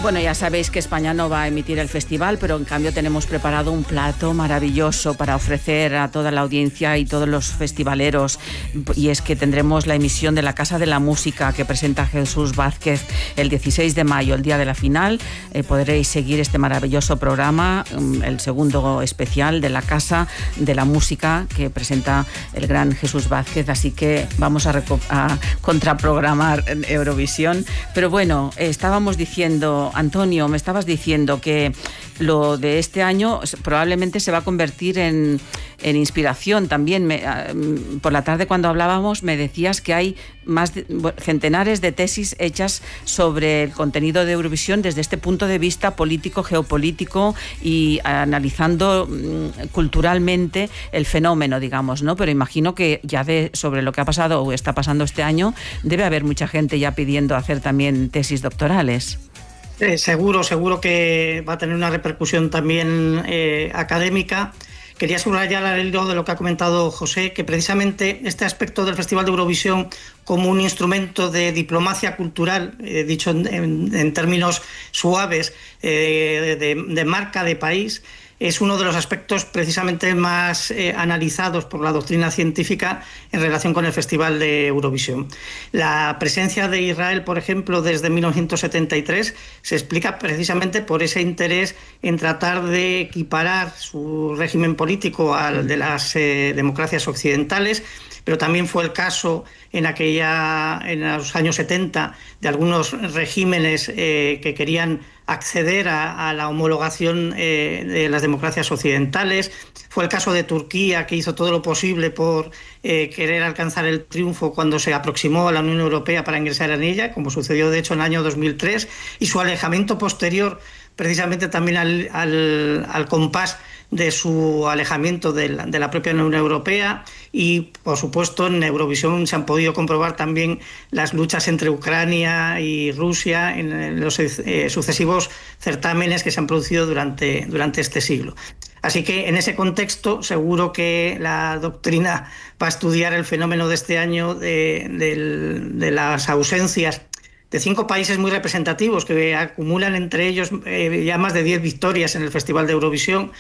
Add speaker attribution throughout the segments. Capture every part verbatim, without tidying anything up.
Speaker 1: Bueno, ya sabéis que España no va a emitir el festival, pero en cambio tenemos preparado un plato maravilloso para ofrecer a toda la audiencia y todos los festivaleros, y es que tendremos la emisión de La Casa de la Música que presenta Jesús Vázquez el dieciséis de mayo, el día de la final. Eh, podréis seguir este maravilloso programa, el segundo especial de La Casa de la Música que presenta el gran Jesús Vázquez, así que vamos a, a contraprogramar Eurovisión. Pero bueno, eh, estábamos diciendo, Antonio, me estabas diciendo que lo de este año probablemente se va a convertir en, en inspiración también. Me, por la tarde cuando hablábamos me decías que hay más de, centenares de tesis hechas sobre el contenido de Eurovisión desde este punto de vista político, geopolítico y analizando mm, culturalmente el fenómeno, digamos, ¿no? Pero imagino que ya de sobre lo que ha pasado o está pasando este año debe haber mucha gente ya pidiendo hacer también tesis doctorales.
Speaker 2: Eh, seguro, seguro que va a tener una repercusión también eh, académica. Quería subrayar al hilo de lo que ha comentado José, que precisamente este aspecto del Festival de Eurovisión como un instrumento de diplomacia cultural, eh, dicho en, en, en términos suaves, eh, de, de marca de país, es uno de los aspectos precisamente más eh, analizados por la doctrina científica en relación con el Festival de Eurovisión. La presencia de Israel, por ejemplo, desde mil novecientos setenta y tres, se explica precisamente por ese interés en tratar de equiparar su régimen político al de las eh, democracias occidentales, pero también fue el caso en aquella en los años setenta de algunos regímenes eh, que querían acceder a, a la homologación eh, de las democracias occidentales. Fue el caso de Turquía, que hizo todo lo posible por eh, querer alcanzar el triunfo cuando se aproximó a la Unión Europea para ingresar en ella, como sucedió de hecho en el año dos mil tres, y su alejamiento posterior precisamente también al, al, al compás de su alejamiento de la, de la propia Unión Europea. Y por supuesto en Eurovisión se han podido comprobar también las luchas entre Ucrania y Rusia en los eh, sucesivos certámenes que se han producido durante, durante este siglo. Así que en ese contexto seguro que la doctrina va a estudiar el fenómeno de este año de, de, de las ausencias de cinco países muy representativos que acumulan entre ellos eh, ya más de diez victorias en el Festival de Eurovisión,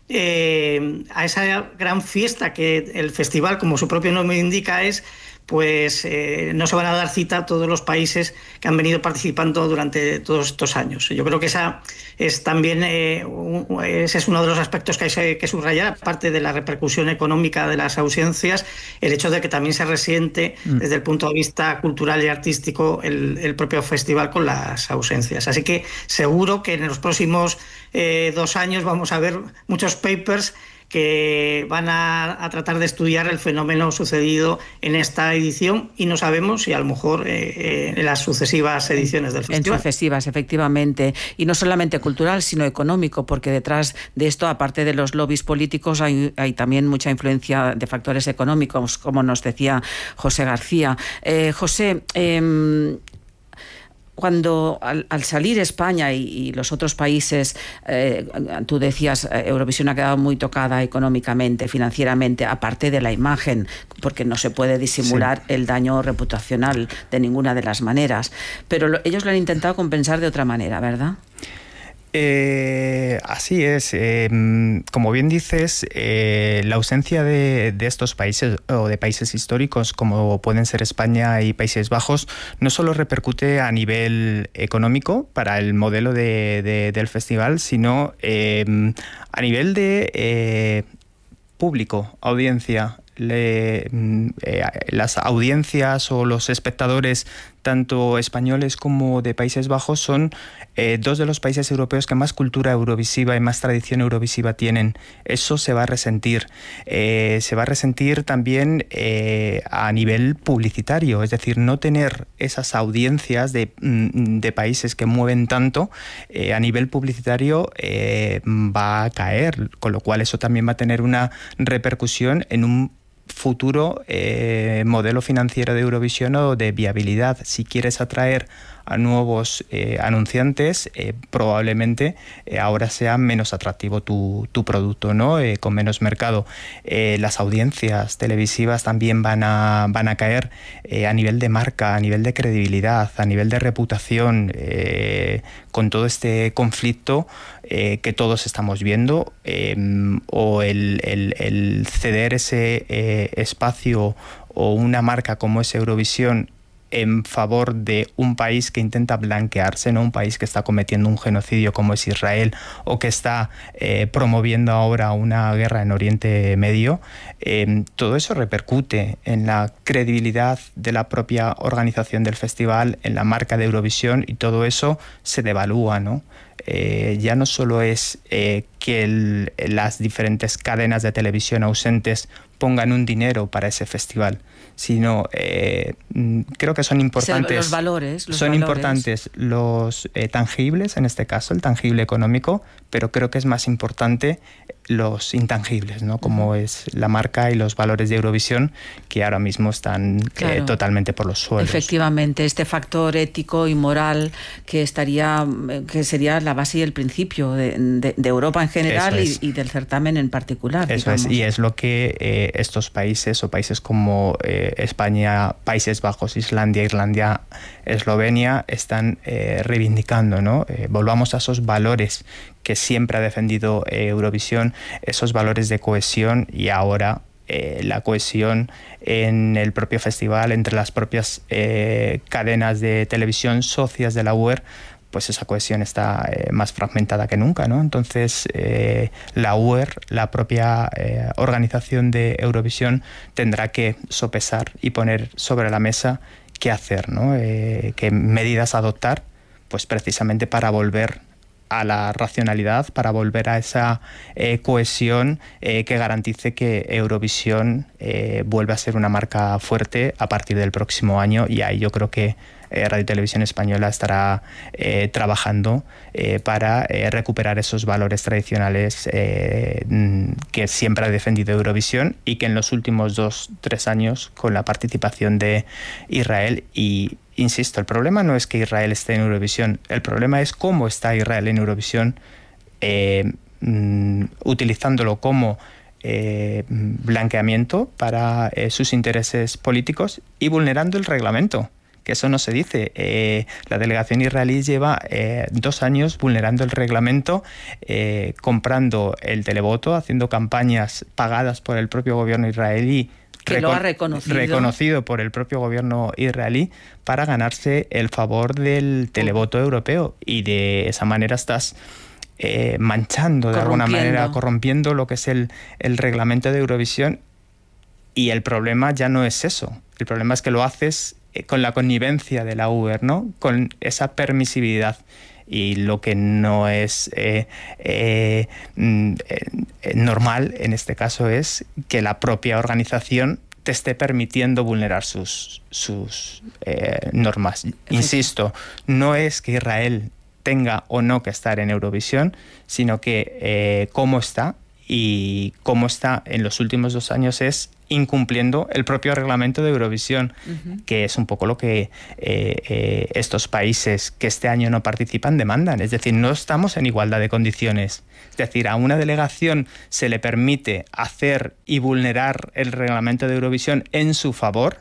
Speaker 2: eh, a esa gran fiesta que el festival, como su propio nombre indica, es, pues eh, no se van a dar cita a todos los países que han venido participando durante todos estos años. Yo creo que esa es también eh, un, ese es uno de los aspectos que hay que subrayar, aparte de la repercusión económica de las ausencias, el hecho de que también se resiente mm. desde el punto de vista cultural y artístico el, el propio festival con las ausencias. Así que seguro que en los próximos eh, dos años vamos a ver muchos papers que van a, a tratar de estudiar el fenómeno sucedido en esta edición, y no sabemos si a lo mejor eh, eh, en las sucesivas ediciones del festival.
Speaker 1: En sucesivas, efectivamente. Y no solamente cultural, sino económico, porque detrás de esto, aparte de los lobbies políticos, hay, hay también mucha influencia de factores económicos, como nos decía José García. Eh, José, eh, Cuando al, al salir España y, y los otros países, eh, tú decías, Eurovisión ha quedado muy tocada económicamente, financieramente, aparte de la imagen, porque no se puede disimular sí. el daño reputacional de ninguna de las maneras, pero lo, ellos lo han intentado compensar de otra manera, ¿verdad?
Speaker 3: Eh, así es. Eh, como bien dices, eh, la ausencia de, de estos países o de países históricos como pueden ser España y Países Bajos no solo repercute a nivel económico para el modelo de, de, del festival, sino eh, a nivel de eh, público, audiencia. Le, eh, las audiencias o los espectadores tanto españoles como de Países Bajos son eh, dos de los países europeos que más cultura eurovisiva y más tradición eurovisiva tienen. Eso se va a resentir. Eh, se va a resentir también eh, a nivel publicitario, es decir, no tener esas audiencias de, de países que mueven tanto eh, a nivel publicitario eh, va a caer, con lo cual eso también va a tener una repercusión en un futuro eh, modelo financiero de Eurovisión o de viabilidad. Si quieres atraer a nuevos eh, anunciantes, eh, probablemente eh, ahora sea menos atractivo tu, tu producto, ¿no? Eh, con menos mercado. Eh, las audiencias televisivas también van a, van a caer eh, a nivel de marca, a nivel de credibilidad, a nivel de reputación, eh, con todo este conflicto eh, que todos estamos viendo, eh, o el, el, el ceder ese eh, espacio o una marca como es Eurovisión en favor de un país que intenta blanquearse, ¿no? Un país que está cometiendo un genocidio como es Israel, o que está eh, promoviendo ahora una guerra en Oriente Medio, eh, todo eso repercute en la credibilidad de la propia organización del festival, en la marca de Eurovisión, y todo eso se devalúa, ¿no? Eh, ya no solo es eh, que el, las diferentes cadenas de televisión ausentes pongan un dinero para ese festival, sino eh, creo que son importantes
Speaker 1: los valores, los
Speaker 3: son
Speaker 1: valores.
Speaker 3: importantes los eh, tangibles, en este caso el tangible económico, pero creo que es más importante los intangibles, ¿no? Como uh-huh. es la marca y los valores de Eurovisión, que ahora mismo están claro. eh, totalmente por los suelos.
Speaker 1: Efectivamente, este factor ético y moral que estaría, que sería la base y el principio de, de, de Europa en general y, y del certamen en particular.
Speaker 3: Eso
Speaker 1: digamos.
Speaker 3: es, y es lo que eh, estos países o países como eh, España, Países Bajos, Islandia, Irlanda, Eslovenia están eh, reivindicando, ¿no? Eh, volvamos a esos valores que siempre ha defendido eh, Eurovisión, esos valores de cohesión, y ahora eh, la cohesión en el propio festival, entre las propias eh, cadenas de televisión socias de la U E R, pues esa cohesión está eh, más fragmentada que nunca, ¿no? Entonces, eh, la U E R, la propia eh, organización de Eurovisión, tendrá que sopesar y poner sobre la mesa qué hacer, ¿no? Eh, qué medidas adoptar, pues precisamente para volver a la racionalidad, para volver a esa eh, cohesión eh, que garantice que Eurovisión eh, vuelva a ser una marca fuerte a partir del próximo año, y ahí yo creo que eh, Radio Televisión Española estará eh, trabajando eh, para eh, recuperar esos valores tradicionales eh, que siempre ha defendido Eurovisión, y que en los últimos dos, tres años, con la participación de Israel, y insisto, el problema no es que Israel esté en Eurovisión, el problema es cómo está Israel en Eurovisión, eh, mm, utilizándolo como eh, blanqueamiento para eh, sus intereses políticos y vulnerando el reglamento, que eso no se dice. Eh, la delegación israelí lleva eh, dos años vulnerando el reglamento, eh, comprando el televoto, haciendo campañas pagadas por el propio gobierno israelí,
Speaker 1: que lo ha reconocido.
Speaker 3: reconocido por el propio gobierno israelí, para ganarse el favor del televoto europeo, y de esa manera estás eh, manchando de alguna manera, corrompiendo lo que es el, el reglamento de Eurovisión. Y el problema ya no es eso, el problema es que lo haces eh, con la connivencia de la U E R, ¿no? Con esa permisividad. Y lo que no es eh, eh, eh, normal en este caso es que la propia organización te esté permitiendo vulnerar sus, sus eh, normas. Insisto, no es que Israel tenga o no que estar en Eurovisión, sino que eh, cómo está, y cómo está en los últimos dos años es incumpliendo el propio reglamento de Eurovisión, uh-huh. que es un poco lo que eh, eh, estos países que este año no participan demandan. Es decir, no estamos en igualdad de condiciones. Es decir, a una delegación se le permite hacer y vulnerar el reglamento de Eurovisión en su favor,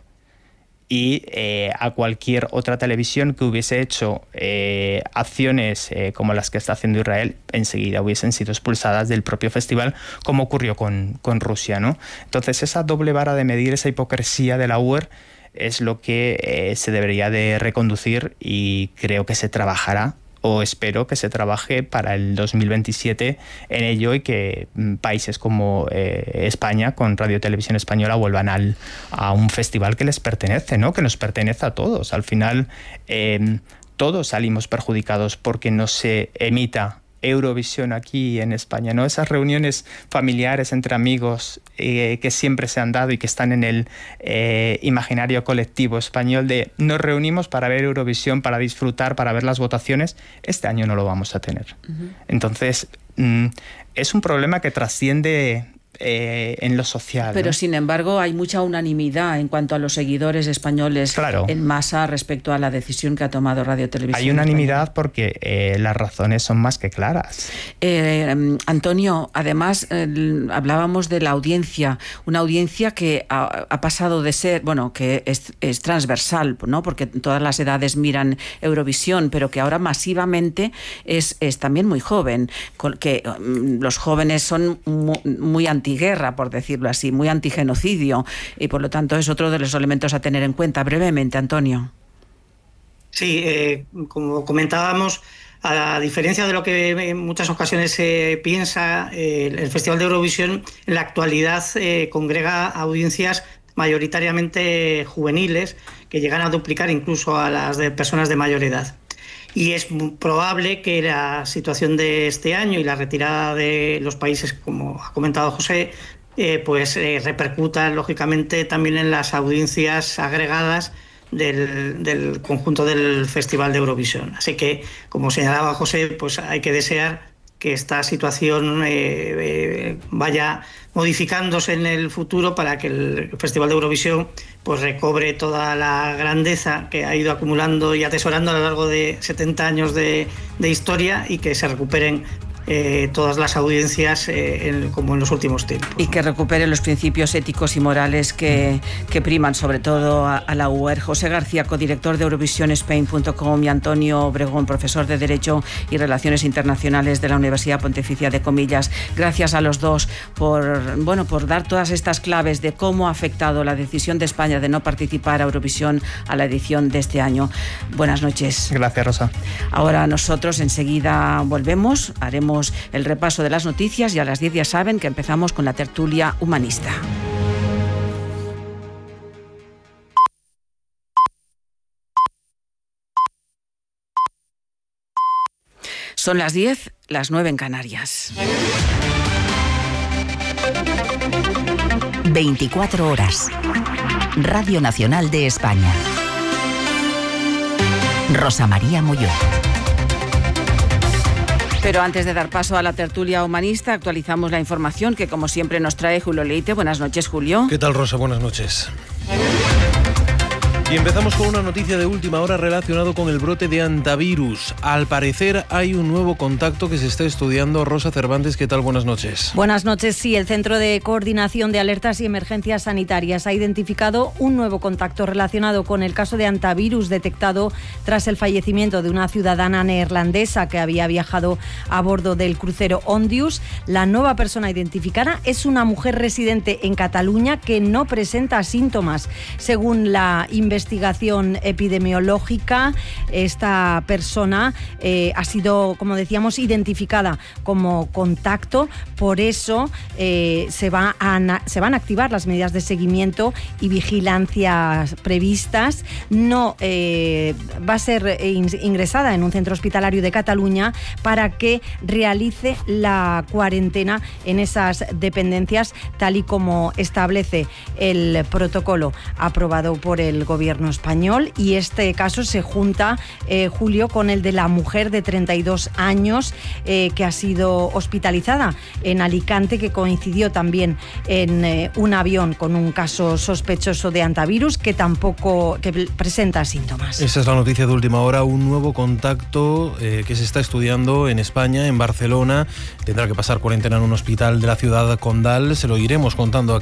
Speaker 3: y eh, a cualquier otra televisión que hubiese hecho eh, acciones eh, como las que está haciendo Israel, enseguida hubiesen sido expulsadas del propio festival, como ocurrió con, con Rusia, ¿no? Entonces, esa doble vara de medir, esa hipocresía de la U E R, es lo que eh, se debería de reconducir, y creo que se trabajará, o espero que se trabaje para el dos mil veintisiete en ello, y que países como eh, España, con Radio Televisión Española, vuelvan al, a un festival que les pertenece, ¿no? Que nos pertenece a todos. Al final, eh, todos salimos perjudicados porque no se emita Eurovisión aquí en España, ¿no? Esas reuniones familiares entre amigos eh, que siempre se han dado y que están en el eh, imaginario colectivo español, de nos reunimos para ver Eurovisión, para disfrutar, para ver las votaciones, este año no lo vamos a tener. Uh-huh. Entonces, mm, es un problema que trasciende eh, en lo social.
Speaker 1: Pero
Speaker 3: ¿no?
Speaker 1: sin embargo hay mucha unanimidad en cuanto a los seguidores españoles
Speaker 3: claro.
Speaker 1: en masa respecto a la decisión que ha tomado Radio Televisión.
Speaker 3: Hay unanimidad porque eh, las razones son más que claras.
Speaker 1: Eh, Antonio, además eh, hablábamos de la audiencia, una audiencia que ha, ha pasado de ser, bueno, que es, es transversal, ¿no? Porque todas las edades miran Eurovisión, pero que ahora masivamente es, es también muy joven, que um, los jóvenes son muy, muy antiguerra, por decirlo así, muy antigenocidio, y por lo tanto es otro de los elementos a tener en cuenta. Brevemente, Antonio.
Speaker 2: Sí, eh, como comentábamos, a diferencia de lo que en muchas ocasiones se piensa, eh, el Festival de Eurovisión en la actualidad eh, congrega audiencias mayoritariamente juveniles que llegan a duplicar incluso a las de personas de mayor edad. Y es probable que la situación de este año y la retirada de los países, como ha comentado José, eh, pues eh, repercuta lógicamente también en las audiencias agregadas del, del conjunto del Festival de Eurovisión. Así que, como señalaba José, pues hay que desear que esta situación eh, eh, vaya modificándose en el futuro para que el Festival de Eurovisión pues recobre toda la grandeza que ha ido acumulando y atesorando a lo largo de setenta años de, de historia, y que se recuperen Eh, todas las audiencias eh, en, como en los últimos tiempos.
Speaker 1: Y que recupere los principios éticos y morales que, que priman sobre todo a, a la U E R. José García, codirector de Eurovision Spain punto com, y Antonio Obregón, profesor de Derecho y Relaciones Internacionales de la Universidad Pontificia de Comillas. Gracias a los dos por, bueno, por dar todas estas claves de cómo ha afectado la decisión de España de no participar a Eurovisión a la edición de este año. Buenas noches.
Speaker 3: Gracias, Rosa.
Speaker 1: Ahora nosotros enseguida volvemos, haremos el repaso de las noticias, y a las diez ya saben que empezamos con la tertulia humanista. Son las diez, las nueve en Canarias.
Speaker 4: veinticuatro horas. Radio Nacional de España. Rosa María Molló.
Speaker 1: Pero antes de dar paso a la tertulia humanista, actualizamos la información que, como siempre, nos trae Julio Leite. Buenas noches, Julio.
Speaker 5: ¿Qué tal, Rosa? Buenas noches. Y empezamos con una noticia de última hora relacionado con el brote de hantavirus. Al parecer hay un nuevo contacto que se está estudiando. Rosa Cervantes, ¿qué tal? Buenas noches.
Speaker 6: Buenas noches. Sí, el Centro de Coordinación de Alertas y Emergencias Sanitarias ha identificado un nuevo contacto relacionado con el caso de hantavirus detectado tras el fallecimiento de una ciudadana neerlandesa que había viajado a bordo del crucero Ondius. La nueva persona identificada es una mujer residente en Cataluña que no presenta síntomas. Según la investigación investigación epidemiológica, esta persona eh, ha sido, como decíamos, identificada como contacto. Por eso eh, se, va a, se van a activar las medidas de seguimiento y vigilancia previstas. No eh, va a ser ingresada en un centro hospitalario de Cataluña para que realice la cuarentena en esas dependencias, tal y como establece el protocolo aprobado por el gobierno español. Y este caso se junta, eh, Julio, con el de la mujer de treinta y dos años eh, que ha sido hospitalizada en Alicante, que coincidió también en eh, un avión con un caso sospechoso de hantavirus, que tampoco que presenta síntomas.
Speaker 5: Esa es la noticia de última hora, un nuevo contacto eh, que se está estudiando en España, en Barcelona. Tendrá que pasar cuarentena en un hospital de la ciudad condal. Se lo iremos contando aquí